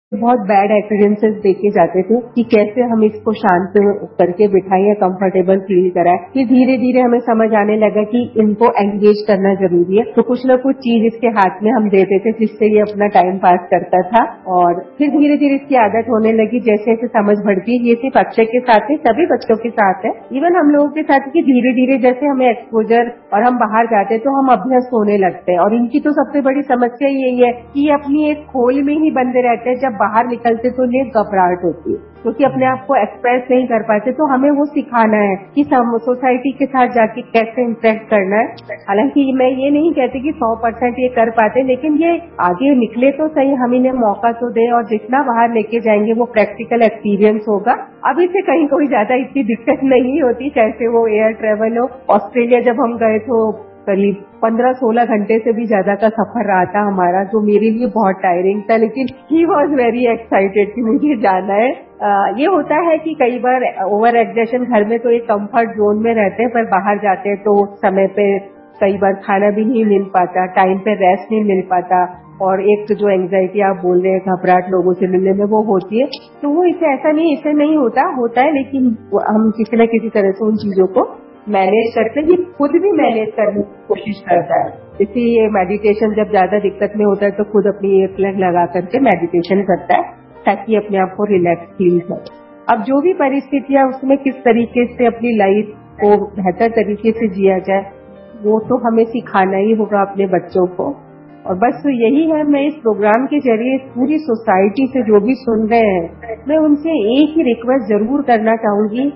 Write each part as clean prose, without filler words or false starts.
बहुत bad experiences देखे जाते थे कि कैसे हम इसको शांत करके बिठाएं या कंफर्टेबल फील कराएं। फिर धीरे धीरे हमें समझ आने लगा कि इनको एंगेज करना जरूरी है, तो कुछ न कुछ चीज इसके हाथ में हम देते थे जिससे ये अपना टाइम पास करता था। और फिर धीरे धीरे इसकी आदत होने लगी। जैसे जैसे समझ बढ़ती है, ये सिर्फ अक्षय के साथ है, सभी बच्चों के साथ है, इवन हम लोगों के साथ, कि धीरे धीरे जैसे हमें एक्सपोजर और हम बाहर जाते हैं तो हम अभ्यस्त होने लगते हैं। और इनकी तो सबसे बड़ी समस्या यही है कि ये अपनी एक खोल में ही बंद रहते हैं। जब बाहर निकलते तो उन्हें घबराहट होती है क्योंकि अपने आप को एक्सप्रेस नहीं कर पाते। तो हमें वो सिखाना है कि सोसाइटी के साथ जाके कैसे इंटरेक्ट करना है। हालांकि मैं ये नहीं कहती कि 100% ये कर पाते, लेकिन ये आगे निकले तो सही, हम इन्हें मौका तो दें। और जितना बाहर लेके जाएंगे वो प्रैक्टिकल एक्सपीरियंस होगा। अभी से कहीं कोई ज्यादा इतनी दिक्कत नहीं होती, चाहे वो एयर ट्रेवल हो। ऑस्ट्रेलिया जब हम गए तो करीब 15-16 घंटे से भी ज्यादा का सफर रहा था हमारा, जो मेरे लिए बहुत टायरिंग था, लेकिन ही वॉज वेरी एक्साइटेड कि मुझे जाना है। ये होता है कि कई बार ओवर एग्जेशन, घर में तो एक कंफर्ट जोन में रहते हैं, पर बाहर जाते हैं तो समय पे कई बार खाना भी नहीं मिल पाता, टाइम पे रेस्ट नहीं मिल पाता, और एक जो एंग्जाइटी आप बोल रहे हैं, घबराहट लोगों से मिलने में, वो होती है। तो वो इसे ऐसा नहीं, इसे नहीं होता है, लेकिन हम किसी न किसी तरह से उन चीजों को मैनेज करते हैं। ये खुद भी मैनेज करने की कोशिश करता है। इसीलिए मेडिटेशन जब ज्यादा दिक्कत में होता है तो खुद अपनी ईयर प्लग लगा करके मेडिटेशन करता है ताकि अपने आप को रिलैक्स फील करे। अब जो भी परिस्थितियां, उसमें किस तरीके से अपनी लाइफ को बेहतर तरीके से जिया जाए, वो तो हमें सिखाना ही होगा अपने बच्चों को। और बस यही है, मैं इस प्रोग्राम के जरिए पूरी सोसाइटी से जो भी सुन रहे हैं, मैं उनसे एक ही रिक्वेस्ट जरूर करना चाहूंगी।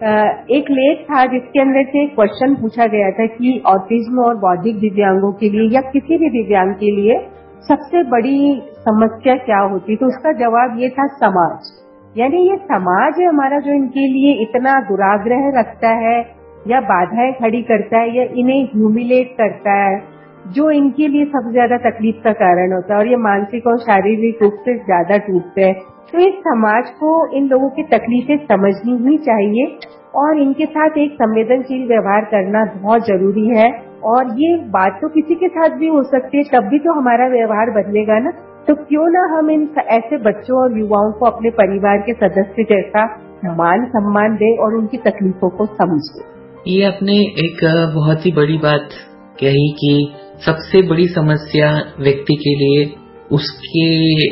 एक लेख था जिसके अंदर से एक क्वेश्चन पूछा गया था कि ऑटिज्म और बौद्धिक दिव्यांगों के लिए या किसी भी दिव्यांग के लिए सबसे बड़ी समस्या क्या होती, तो उसका जवाब ये था, समाज। यानी ये समाज है हमारा जो इनके लिए इतना दुराग्रह रखता है या बाधाएं खड़ी करता है या इन्हें ह्यूमिलेट करता है, जो इनके लिए सबसे ज्यादा तकलीफ का कारण होता है, और ये मानसिक और शारीरिक रूप से ज्यादा टूटते हैं। तो इस समाज को इन लोगों की तकलीफें समझनी ही चाहिए और इनके साथ एक संवेदनशील व्यवहार करना बहुत जरूरी है। और ये बात तो किसी के साथ भी हो सकती है, तब भी तो हमारा व्यवहार बदलेगा ना। तो क्यों ना हम इन ऐसे बच्चों और युवाओं को अपने परिवार के सदस्य जैसा मान सम्मान दें और उनकी तकलीफों को समझें। ये आपने एक बहुत ही बड़ी बात कही कि सबसे बड़ी समस्या व्यक्ति के लिए उसके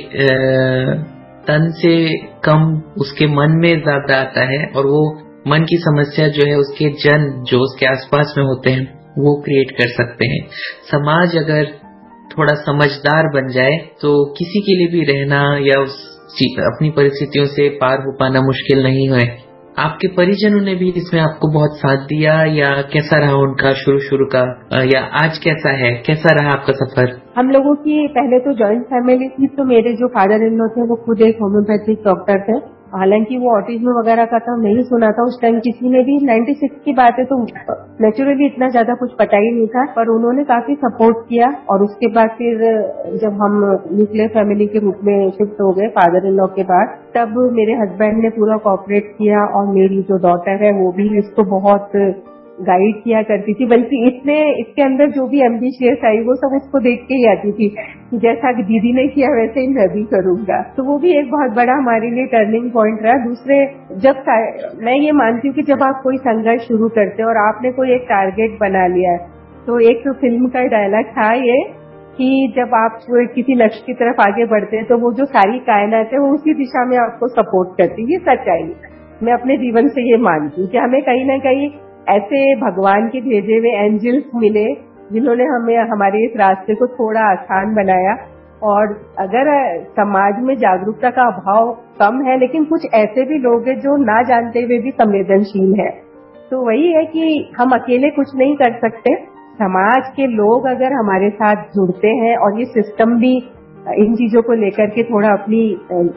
तन से कम उसके मन में ज्यादा आता है, और वो मन की समस्या जो है उसके जन जो उसके आसपास में होते हैं वो क्रिएट कर सकते हैं। समाज अगर थोड़ा समझदार बन जाए तो किसी के लिए भी रहना या अपनी परिस्थितियों से पार हो पाना मुश्किल नहीं है। आपके परिजनों ने भी इसमें आपको बहुत साथ दिया, या कैसा रहा उनका शुरू का, या आज कैसा रहा आपका सफर? हम लोगों की पहले तो जॉइंट फैमिली थी, तो मेरे जो फादर इन लॉ थे वो खुद एक होम्योपैथिक डॉक्टर थे। हालांकि वो ऑटिज्म वगैरह का तो नहीं सुना था उस टाइम किसी ने भी, 96 की बात है, तो नेचुरली इतना ज्यादा कुछ पता ही नहीं था, पर उन्होंने काफी सपोर्ट किया। और उसके बाद फिर जब हम न्यूक्लियर फैमिली के रूप में शिफ्ट हो गए फादर इन लॉ के बाद, तब मेरे हस्बैंड ने पूरा कोऑपरेट किया, और मेरी जो डॉटर है वो भी इसको बहुत गाइड किया करती थी। बल्कि इसके अंदर जो भी एम्बिशियस आई वो सब उसको देख के ही आती थी कि जैसा कि दीदी ने किया वैसे ही मैं भी करूंगा। तो वो भी एक बहुत बड़ा हमारे लिए टर्निंग पॉइंट रहा। दूसरे, मैं ये मानती हूँ कि जब आप कोई संघर्ष शुरू करते हो और आपने कोई एक टारगेट बना लिया है, तो एक फिल्म का डायलॉग था ये कि जब आप किसी लक्ष्य की तरफ आगे बढ़ते हैं तो वो जो सारी कायनात है वो उसी दिशा में आपको सपोर्ट करती है। ये सच्चाई मैं अपने जीवन से ये मानती हूँ कि हमें कहीं ना कहीं ऐसे भगवान के भेजे हुए एंजल्स मिले जिन्होंने हमें हमारे इस रास्ते को थोड़ा आसान बनाया। और अगर समाज में जागरूकता का अभाव कम है, लेकिन कुछ ऐसे भी लोग हैं जो ना जानते हुए भी संवेदनशील है, तो वही है कि हम अकेले कुछ नहीं कर सकते। समाज के लोग अगर हमारे साथ जुड़ते हैं और ये सिस्टम भी इन चीजों को लेकर के थोड़ा अपनी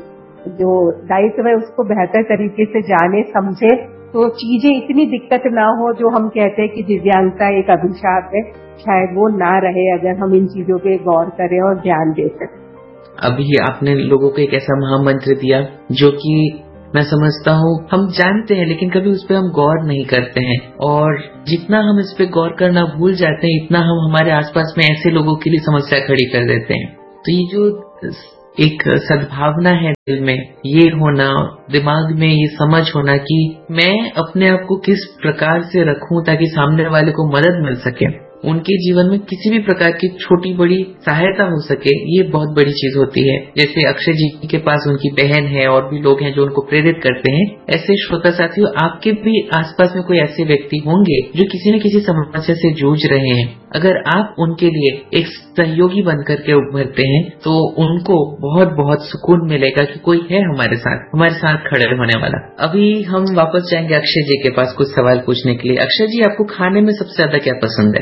जो दायित्व है उसको बेहतर तरीके से जाने समझे, तो चीजें इतनी दिक्कत ना हो। जो हम कहते हैं कि दिव्यांगता एक अभिशाप है, शायद वो ना रहे अगर हम इन चीजों पे गौर करें और ध्यान दे सकें। अभी आपने लोगों को एक ऐसा महामंत्र दिया जो कि मैं समझता हूँ हम जानते हैं लेकिन कभी उस पर हम गौर नहीं करते हैं, और जितना हम इस पे गौर करना भूल जाते हैं इतना हम हमारे आसपास में ऐसे लोगों के लिए समस्या खड़ी कर देते हैं। तो ये जो एक सद्भावना है दिल में, ये होना, दिमाग में ये समझ होना कि मैं अपने आप को किस प्रकार से रखूं ताकि सामने वाले को मदद मिल सके, उनके जीवन में किसी भी प्रकार की छोटी बड़ी सहायता हो सके, ये बहुत बड़ी चीज होती है। जैसे अक्षय जी के पास उनकी बहन है और भी लोग हैं जो उनको प्रेरित करते हैं, ऐसे श्रोता साथियों आपके भी आसपास में कोई ऐसे व्यक्ति होंगे जो किसी न किसी समस्या से जूझ रहे हैं। अगर आप उनके लिए एक सहयोगी बनकर के उभरते हैं तो उनको बहुत बहुत सुकून मिलेगा कि कोई है हमारे साथ खड़े होने वाला। अभी हम वापस जाएंगे अक्षय जी के पास कुछ सवाल पूछने के लिए। अक्षय जी, आपको खाने में सबसे ज्यादा क्या पसंद है?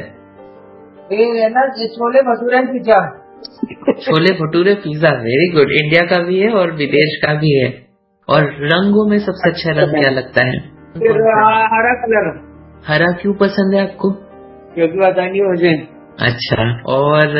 ये ना chole bhature pizza. Chole bhature pizza, very good. India का भी है और विदेश का भी है। और रंगों में सबसे अच्छा रंग क्या लगता है? हरा कलर। हरा क्यों पसंद है आपको? क्योंकि पता नहीं मुझे। अच्छा, और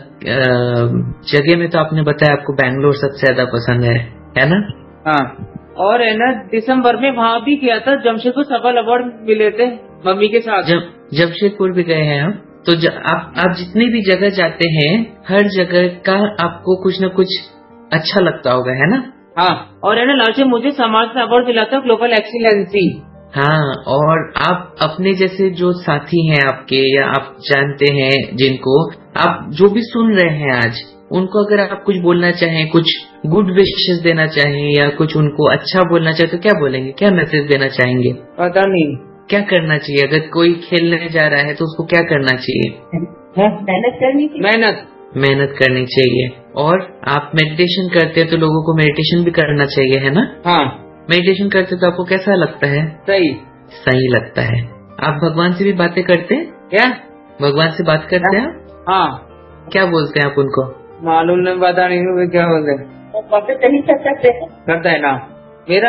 जगह में तो आपने बताया आपको बैंगलोर सबसे ज्यादा पसंद है ना? हाँ, और है ना दिसंबर में वहाँ भी किया था, जमशेदपुर सफल अवार्ड मिले थे मम्मी के साथ। जमशेदपुर भी गए हैं आप? तो आप जितनी भी जगह जाते हैं हर जगह का आपको कुछ न कुछ अच्छा लगता होगा, है ना? हाँ, और है ना लास्ट मुझे समाज से अवार्ड मिला था ग्लोबल एक्सीलेंसी। हाँ, और आप अपने जैसे जो साथी हैं आपके या आप जानते हैं जिनको आप जो भी सुन रहे हैं आज, उनको अगर आप कुछ बोलना चाहें, कुछ गुड विशेस देना चाहें या कुछ उनको अच्छा बोलना चाहें तो क्या बोलेंगे? क्या मैसेज देना चाहेंगे? पता नहीं क्या करना चाहिए? अगर कोई खेलने जा रहा है तो उसको क्या करना चाहिए? मेहनत करनी चाहिए। मेहनत करनी चाहिए। और आप मेडिटेशन करते हैं तो लोगों को मेडिटेशन भी करना चाहिए, है ना? हाँ। मेडिटेशन करते तो आपको कैसा लगता है? सही लगता है। आप भगवान से भी बातें करते हैं क्या? भगवान से बात करते हैं? हाँ। क्या बोलते हैं आप उनको? मालूम नहीं, पता नहीं क्या बोलते हैं। करता है ना मेरा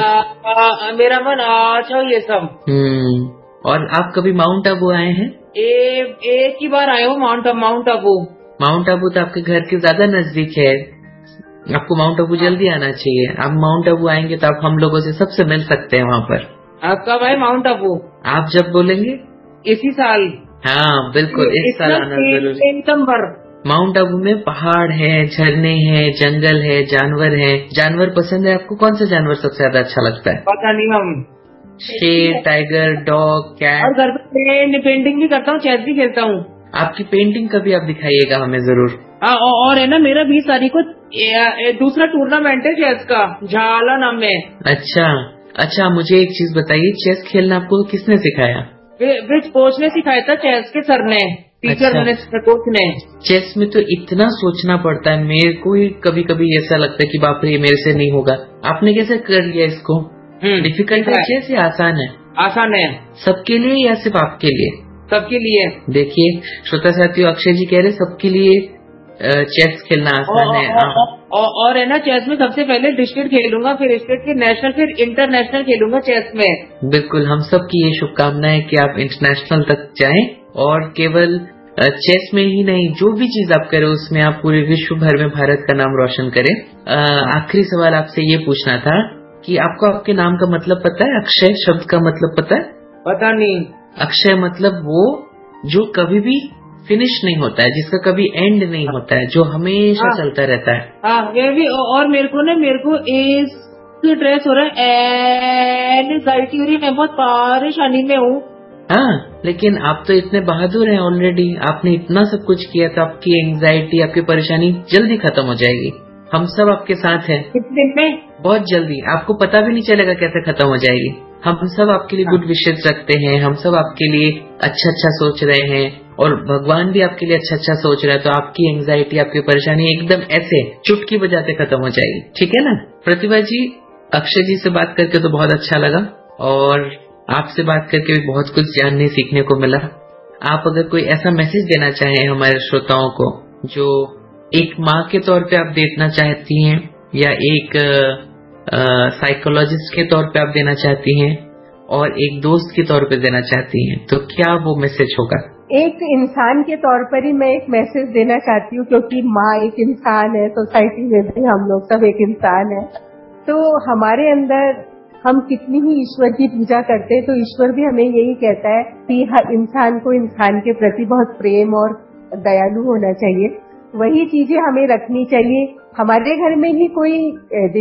मन अच्छा ये सब। और आप कभी माउंट आबू आए हैं? एक ही बार आए हो माउंट आबू। माउंट आबू तो आपके घर के ज्यादा नजदीक है, आपको माउंट आबू जल्दी आना चाहिए। आप माउंट आबू आएंगे तो आप हम लोगों से सबसे मिल सकते हैं वहाँ पर। आप कब आए माउंट आबू? आप जब बोलेंगे। इसी साल? हाँ बिल्कुल, इस साल आना जरूरी। दिसंबर। माउंट आबू में पहाड़ है, झरने हैं, जंगल है, जानवर है। जानवर पसंद है आपको? कौन सा जानवर सबसे ज्यादा अच्छा लगता है? पता नहीं हम। शेर, टाइगर, डॉग, कैट। और घर पे पेंटिंग भी करता हूँ, चेस भी खेलता हूँ। आपकी पेंटिंग कभी आप दिखाइएगा हमें जरूर। और है ना मेरा 20 तारीख को दूसरा टूर्नामेंट है चेस का, झाला नाम में। अच्छा, मुझे एक चीज बताइए, चेस खेलना आपको किसने सिखाया? कोच ने सिखाया था, चेस के सर ने, टीचर ने, कोच ने। चेस में तो इतना सोचना पड़ता है, मेरे को ही कभी कभी ऐसा लगता है कि बाप रे मेरे से नहीं होगा। आपने कैसे कर लिया इसको? डिफिकल्ट है चेस या आसान है? आसान है। सबके लिए या सिर्फ आपके लिए? सबके लिए। देखिए श्रोता साथियों, अक्षय जी कह रहे सबके लिए चेस खेलना आसान है। और है ना चेस में सबसे पहले डिस्ट्रिक्ट खेलूंगा, फिर स्टेट, फिर नेशनल, फिर इंटरनेशनल खेलूंगा चेस में। बिल्कुल, हम सब की ये शुभकामनाएं कि आप इंटरनेशनल तक जाएं और केवल चेस में ही नहीं, जो भी चीज आप करें उसमें आप पूरे विश्व भर में भारत का नाम रोशन करें। आखिरी सवाल आपसे ये पूछना था कि आपको आपके नाम का मतलब पता है? अक्षय शब्द का मतलब पता है? पता नहीं। अक्षय मतलब वो जो कभी भी फिनिश नहीं होता है, जिसका कभी एंड नहीं होता है, जो हमेशा चलता रहता है। हाँ, ये भी। और मेरे को स्ट्रेस हो रहा है, एंजाइटी हो रही है, मैं बहुत परेशानी में हूँ। हाँ, लेकिन आप तो इतने बहादुर हैं ऑलरेडी, आपने इतना सब कुछ किया तो आपकी एंजाइटी, आपकी परेशानी जल्दी खत्म हो जाएगी। हम सब आपके साथ हैं। कितने दिन में? बहुत जल्दी, आपको पता भी नहीं चलेगा कैसे खत्म हो जाएगी। हम सब आपके लिए गुड विशेष रखते हैं, हम सब आपके लिए अच्छा सोच रहे हैं और भगवान भी आपके लिए अच्छा सोच रहा है। तो आपकी एंजाइटी, आपकी परेशानी एकदम ऐसे चुटकी बजाते खत्म हो जाएगी, ठीक है ना? प्रतिभा जी, अक्षय जी से बात करके तो बहुत अच्छा लगा और आपसे बात करके भी बहुत कुछ जानने सीखने को मिला। आप अगर कोई ऐसा मैसेज देना चाहें हमारे श्रोताओं को जो एक माँ के तौर पे आप देना चाहती हैं या एक साइकोलॉजिस्ट के तौर पे आप देना चाहती हैं और एक दोस्त के तौर पे देना चाहती हैं, तो क्या वो मैसेज होगा? एक इंसान के तौर पर ही मैं एक मैसेज देना चाहती हूँ, क्योंकि माँ एक इंसान है, सोसाइटी में भी हम लोग सब एक इंसान है। तो हमारे अंदर हम कितनी ही ईश्वर की पूजा करते हैं तो ईश्वर भी हमें यही कहता है कि हर इंसान को इंसान के प्रति बहुत प्रेम और दयालु होना चाहिए। वही चीजें हमें रखनी चाहिए। हमारे घर में ही कोई